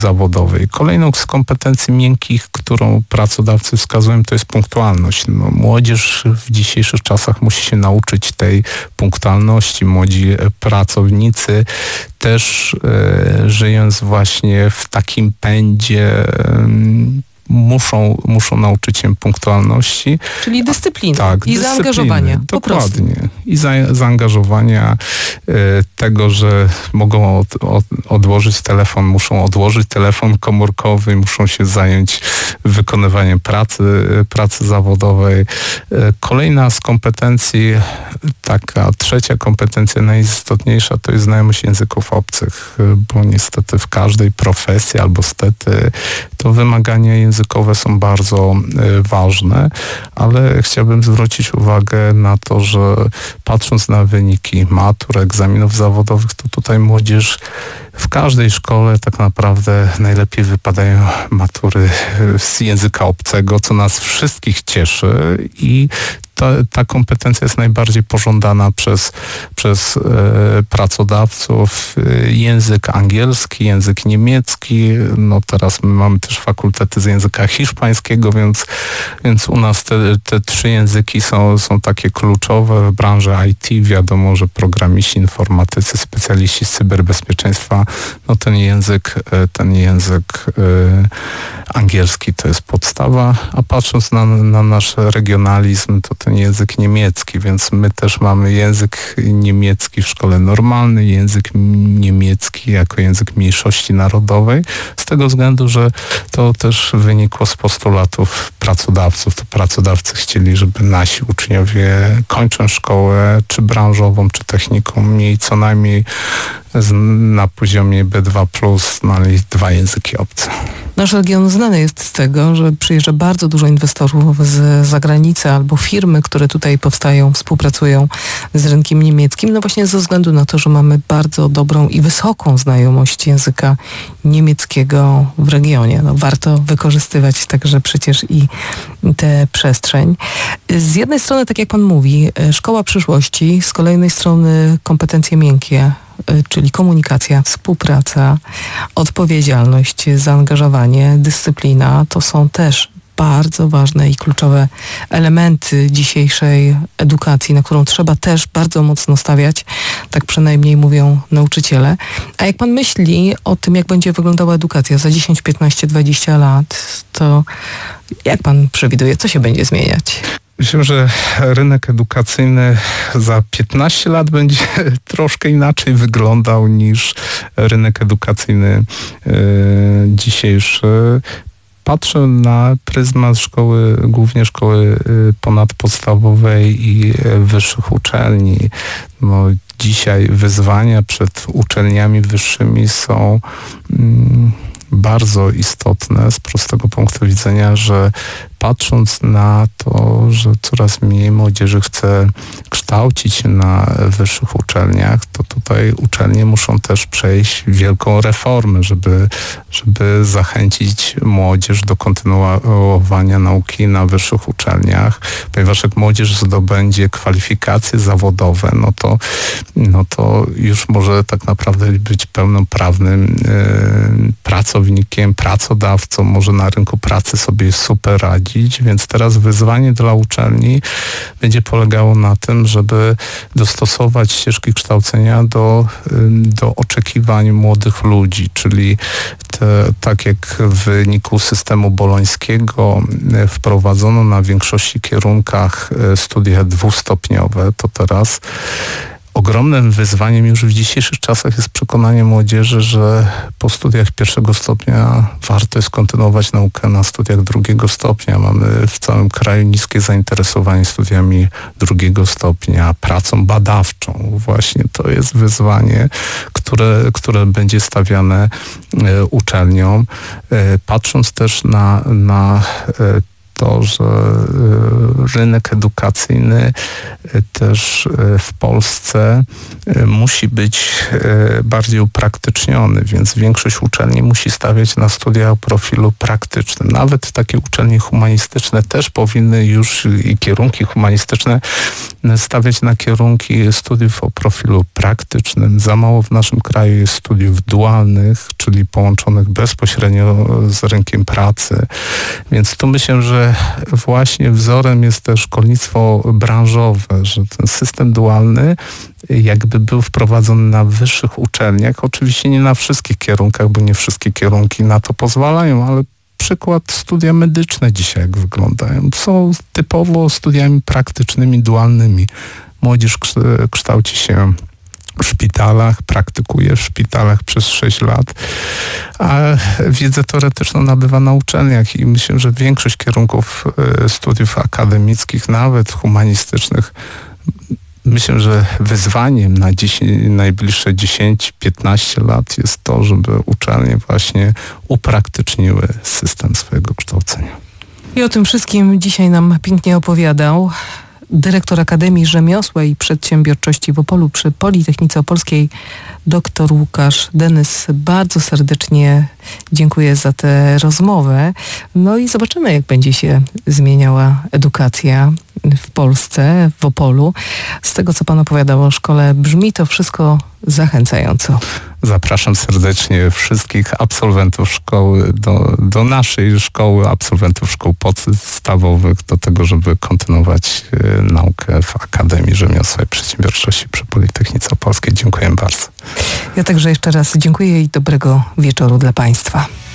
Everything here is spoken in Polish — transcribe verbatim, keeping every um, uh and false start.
zawodowej. Kolejną z kompetencji miękkich, którą pracodawcy wskazują, to jest punktualność. No, młodzież w dzisiejszych czasach musi się nauczyć tej punktualności. Młodzi pracownicy też e, żyjąc właśnie w takim pędzie e, Muszą, muszą nauczyć się punktualności. Czyli dyscypliny tak, i zaangażowania. Dokładnie. I za, zaangażowania y, tego, że mogą od, od, odłożyć telefon, muszą odłożyć telefon komórkowy, muszą się zająć wykonywaniem pracy, pracy zawodowej. Y, kolejna z kompetencji, taka trzecia kompetencja najistotniejsza, to jest znajomość języków obcych, y, bo niestety w każdej profesji albo stety to wymagania językowe są bardzo y, ważne, ale chciałbym zwrócić uwagę na to, że patrząc na wyniki matur, egzaminów zawodowych, to tutaj młodzież w każdej szkole tak naprawdę najlepiej wypadają matury z języka obcego, co nas wszystkich cieszy i ta, ta kompetencja jest najbardziej pożądana przez, przez e, pracodawców. Język angielski, język niemiecki, no teraz my mamy też fakultety z języka hiszpańskiego, więc, więc u nas te, te trzy języki są, są takie kluczowe w branży I T. Wiadomo, że programiści, informatycy, specjaliści z cyberbezpieczeństwa, no ten język, ten język e, angielski to jest podstawa, a patrząc na, na nasz regionalizm, to ten język niemiecki, więc my też mamy język niemiecki w szkole normalnej, język niemiecki jako język mniejszości narodowej, z tego względu, że to też wynikło z postulatów pracodawców. To pracodawcy chcieli, żeby nasi uczniowie kończąc szkołę, czy branżową, czy techniką, mieli co najmniej na poziomie B dwa plus, znali dwa języki obce. Nasz region znany jest z tego, że przyjeżdża bardzo dużo inwestorów z zagranicy albo firmy, które tutaj powstają, współpracują z rynkiem niemieckim, no właśnie ze względu na to, że mamy bardzo dobrą i wysoką znajomość języka niemieckiego w regionie. No, warto wykorzystywać także przecież i tę przestrzeń. Z jednej strony, tak jak pan mówi, szkoła przyszłości, z kolejnej strony kompetencje miękkie, czyli komunikacja, współpraca, odpowiedzialność, zaangażowanie, dyscyplina, to są też bardzo ważne i kluczowe elementy dzisiejszej edukacji, na którą trzeba też bardzo mocno stawiać, tak przynajmniej mówią nauczyciele. A jak pan myśli o tym, jak będzie wyglądała edukacja za dziesięć, piętnaście, dwadzieścia lat, to jak pan przewiduje, co się będzie zmieniać? Myślę, że rynek edukacyjny za piętnaście lat będzie troszkę inaczej wyglądał niż rynek edukacyjny yy, dzisiejszy. Patrzę na pryzmat szkoły, głównie szkoły ponadpodstawowej i wyższych uczelni. No, dzisiaj wyzwania przed uczelniami wyższymi są mm, bardzo istotne z prostego punktu widzenia, że patrząc na to, że coraz mniej młodzieży chce kształcić się na wyższych uczelniach, to tutaj uczelnie muszą też przejść wielką reformę, żeby, żeby zachęcić młodzież do kontynuowania nauki na wyższych uczelniach, ponieważ jak młodzież zdobędzie kwalifikacje zawodowe, no to, no to już może tak naprawdę być pełnoprawnym yy, pracownikiem, pracodawcą, może na rynku pracy sobie super radzić, więc teraz wyzwanie dla uczelni będzie polegało na tym, żeby dostosować ścieżki kształcenia do, do oczekiwań młodych ludzi, czyli te, tak jak w wyniku systemu bolońskiego wprowadzono na większości kierunkach studia dwustopniowe, to teraz ogromnym wyzwaniem już w dzisiejszych czasach jest przekonanie młodzieży, że po studiach pierwszego stopnia warto jest kontynuować naukę na studiach drugiego stopnia. Mamy w całym kraju niskie zainteresowanie studiami drugiego stopnia, pracą badawczą. Właśnie to jest wyzwanie, które, które będzie stawiane e, uczelniom. E, patrząc też na, na e, to, że rynek edukacyjny też w Polsce musi być bardziej upraktyczniony, więc większość uczelni musi stawiać na studia o profilu praktycznym. Nawet takie uczelnie humanistyczne też powinny już i kierunki humanistyczne stawiać na kierunki studiów o profilu praktycznym. Za mało w naszym kraju jest studiów dualnych, czyli połączonych bezpośrednio z rynkiem pracy. Więc tu myślę, że właśnie wzorem jest też szkolnictwo branżowe, że ten system dualny jakby był wprowadzony na wyższych uczelniach. Oczywiście nie na wszystkich kierunkach, bo nie wszystkie kierunki na to pozwalają, ale przykład studia medyczne dzisiaj jak wyglądają. Są typowo studiami praktycznymi, dualnymi. Młodzież kształci się w szpitalach, praktykuje w szpitalach przez sześć lat, a wiedzę teoretyczną nabywa na uczelniach i myślę, że większość kierunków studiów akademickich, nawet humanistycznych, myślę, że wyzwaniem na dziesięć, najbliższe dziesięć piętnaście lat jest to, żeby uczelnie właśnie upraktyczniły system swojego kształcenia. I o tym wszystkim dzisiaj nam pięknie opowiadał dyrektor Akademii Rzemiosła i Przedsiębiorczości w Opolu przy Politechnice Opolskiej, dr Łukasz Denys. Bardzo serdecznie dziękuję za tę rozmowę. No i zobaczymy, jak będzie się zmieniała edukacja w Polsce, w Opolu. Z tego, co pan opowiadał o szkole, brzmi to wszystko zachęcająco. Zapraszam serdecznie wszystkich absolwentów szkoły, do, do naszej szkoły, absolwentów szkół podstawowych, do tego, żeby kontynuować y, naukę w Akademii Rzemiosła i Przedsiębiorczości przy Politechnice Opolskiej. Dziękuję bardzo. Ja także jeszcze raz dziękuję i dobrego wieczoru dla państwa.